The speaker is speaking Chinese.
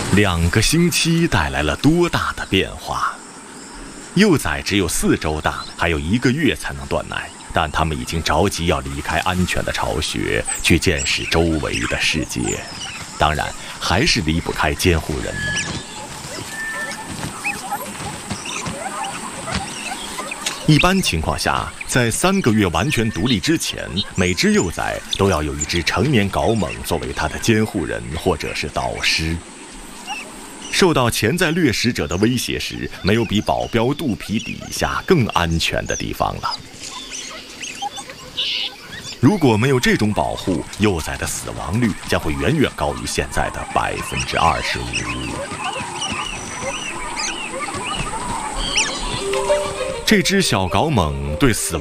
2个星期带来了多大的变化！幼崽只有4周大，还有1个月才能断奶，但它们已经着急要离开安全的巢穴，去见识周围的世界。当然，还是离不开监护人。一般情况下，在3个月完全独立之前，每只幼崽都要有一只成年缟獴作为它的监护人或者是导师。受到潜在掠食者的威胁时，没有比保镖肚皮底下更安全的地方了。如果没有这种保护，幼崽的死亡率将会远远高于现在的25%。这只小缟獴对死亡